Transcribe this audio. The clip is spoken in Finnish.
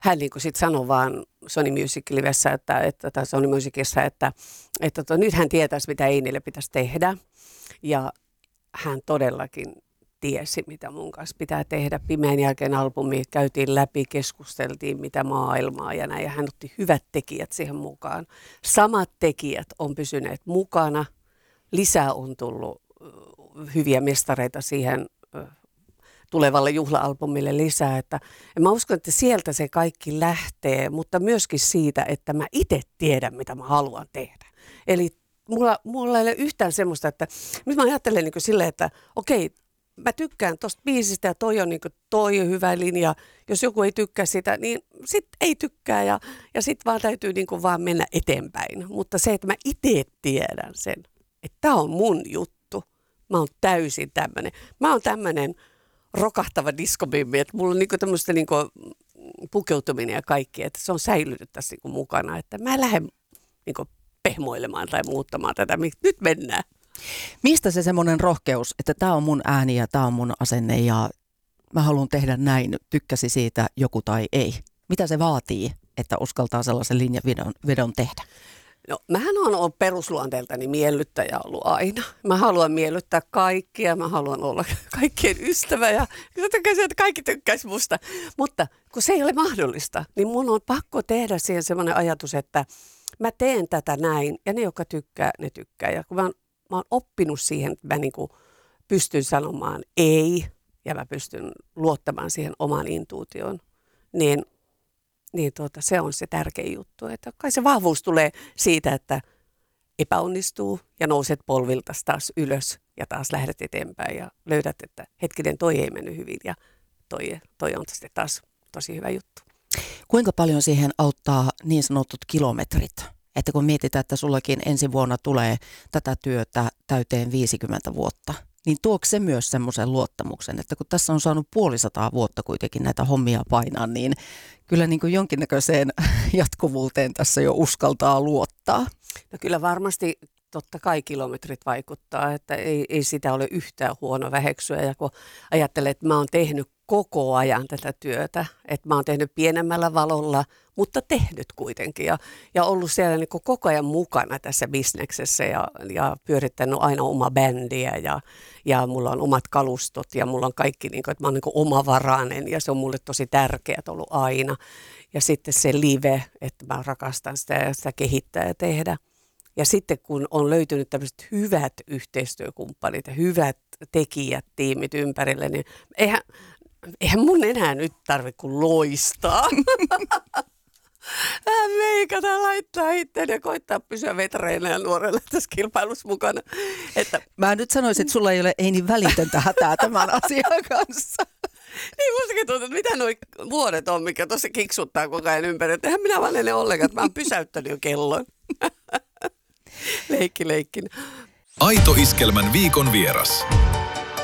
hän niin kuin sitten sanoi vaan Sony Music Livessä, tai Sony Musicissa, että nyt hän tietäisi, mitä Einille pitäisi tehdä. Ja hän todellakin tiesi, mitä mun kanssa pitää tehdä. Pimeän jälkeen albumi käytiin läpi, keskusteltiin mitä maailmaa ja näin. Ja hän otti hyvät tekijät siihen mukaan. Samat tekijät on pysyneet mukana. Lisää on tullut hyviä mestareita siihen tulevalle juhla-albumille lisää. Ja mä uskon, että sieltä se kaikki lähtee, mutta myöskin siitä, että mä itse tiedän, mitä mä haluan tehdä. Eli mulla ei ole yhtään semmoista, että nyt mä ajattelen niin kuin silleen, että okei, mä tykkään tosta biisistä ja toi on niin kuin toi hyvä linja. Jos joku ei tykkää sitä, niin sit ei tykkää ja sit vaan täytyy niin kuin vaan mennä eteenpäin. Mutta se, että mä itse tiedän sen, että tää on mun juttu. Mä oon täysin tämmönen. Mä oon tämmönen rokahtava diskobimmi, että mulla on niinku tämmöistä niinku pukeutuminen ja kaikki, että se on säilynyt tässä niinku mukana, että mä en lähde niinku pehmoilemaan tai muuttamaan tätä. Nyt mennään. Mistä se semmoinen rohkeus, että tämä on mun ääni ja tämä on mun asenne ja mä haluan tehdä näin, tykkäsi siitä joku tai ei? Mitä se vaatii, että uskaltaa sellaisen linjavedon tehdä? No, mähän olen ollut perusluonteeltani miellyttäjä ollut aina. Mä haluan miellyttää kaikkia, mä haluan olla kaikkien ystävä ja että kaikki tykkäisi musta. Mutta kun se ei ole mahdollista, niin mun on pakko tehdä siihen semmoinen ajatus, että mä teen tätä näin ja ne, jotka tykkää, ne tykkää. Ja kun mä oon oppinut siihen, että mä niinku pystyn sanomaan ei ja mä pystyn luottamaan siihen omaan intuutioon, niin se on se tärkein juttu. Että kai se vahvuus tulee siitä, että epäonnistuu ja nouset polvilta taas ylös ja taas lähdet eteenpäin ja löydät, että hetkinen toi ei mennyt hyvin ja toi on sitten taas tosi hyvä juttu. Kuinka paljon siihen auttaa niin sanotut kilometrit? Että kun mietitään, että sullakin ensi vuonna tulee tätä työtä täyteen 50 vuotta, niin tuoko se myös semmoisen luottamuksen, että kun tässä on saanut 500 vuotta kuitenkin näitä hommia painaa, niin kyllä niin kuin jonkinnäköiseen jatkuvuuteen tässä jo uskaltaa luottaa. No kyllä varmasti totta kai kilometrit vaikuttaa, että ei sitä ole yhtään huono väheksyä. Ja kun ajattelen, että mä oon tehnyt koko ajan tätä työtä, että mä oon tehnyt pienemmällä valolla, mutta tehnyt kuitenkin ja ollut siellä niin kuin koko ajan mukana tässä bisneksessä ja pyörittänyt aina oma bändiä ja mulla on omat kalustot ja mulla on kaikki, niin kuin, että mä oon niin kuin omavarainen ja se on mulle tosi tärkeää ollut aina. Ja sitten se live, että mä rakastan sitä ja sitä kehittää ja tehdä. Ja sitten kun on löytynyt tämmöiset hyvät yhteistyökumppanit ja hyvät tekijät, tiimit ympärille, niin eihän mun enää nyt tarvitse kuin loistaa. Meikata, laittaa itseäni ja koittaa pysyä vetreinä ja nuorella tässä kilpailussa mukana. Mä nyt sanoisin, että sulla ei ole niin välitöntä hätää tämän asian kanssa. Niin mustakin tuntuu, että mitä nuo vuodet on, mikä tuossa kiksuttaa koko ajan ympäri. Että eihän minä vaan ennen ollenkaan, että mä oon pysäyttänyt jo kellon. Leikki. Aito Iskelmän viikon vieras.